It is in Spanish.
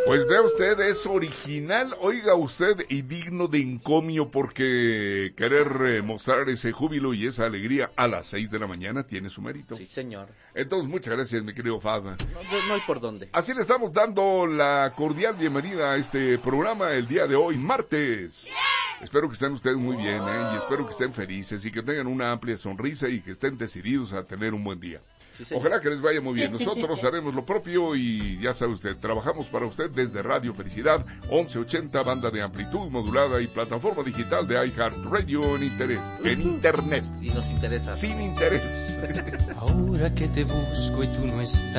Pues vea usted, es original, oiga usted, y digno de encomio, porque querer mostrar ese júbilo y esa alegría a las 6 de la mañana tiene su mérito. Sí, señor. Entonces, muchas gracias, mi querido Fada. No hay por dónde. Así le estamos dando la cordial bienvenida a este programa el día de hoy, martes. Espero que estén ustedes muy bien, y espero que estén felices y que tengan una amplia sonrisa y que estén decididos a tener un buen día. Sí, ojalá que les vaya muy bien. Nosotros haremos lo propio y ya sabe usted, trabajamos para usted desde Radio Felicidad 1180, banda de amplitud modulada y plataforma digital de iHeartRadio en internet. Y nos interesa. Sin interés. Ahora que te busco y tú no estás.